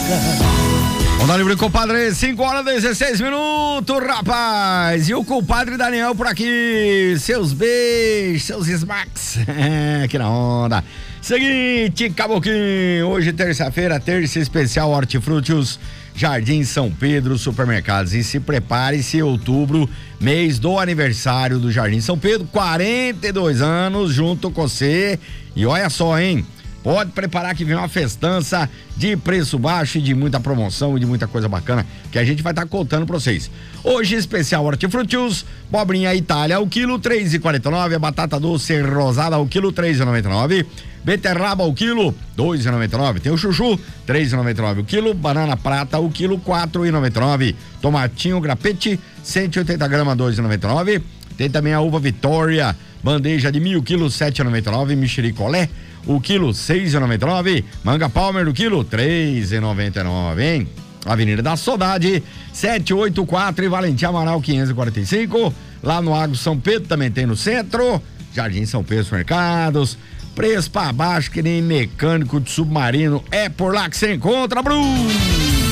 Vamos dar livre, compadre, 5h16, rapaz. E o compadre Daniel por aqui. Seus beijos, seus smacks. Que na onda. Seguinte, Caboclinho. Hoje, terça-feira, terça especial Hortifrutis Jardim São Pedro Supermercados. E se prepare-se, outubro, mês do aniversário do Jardim São Pedro. 42 anos junto com você. E olha só, hein? Pode preparar que vem uma festança de preço baixo e de muita promoção e de muita coisa bacana que a gente vai estar contando pra vocês. Hoje, especial Hortifrutis, bobrinha Itália, o quilo 3,49, a batata doce rosada, o quilo 3,99, beterraba, o quilo 2,99, tem o chuchu, 3,99 o quilo, banana prata, o quilo 4,99, tomatinho grapete, 180 gramas, 2,99, tem também a uva Vitória, bandeja de 1.000 quilos, 7,99, mexericolé, o quilo 6,99, manga Palmer, o quilo 3,99, hein? Avenida da Saudade, 784 e Valentim Amaral 545, lá no Agro São Pedro, também tem no centro, Jardim São Pedro Supermercados, preço pra baixo que nem mecânico de submarino, é por lá que você encontra, Bruno!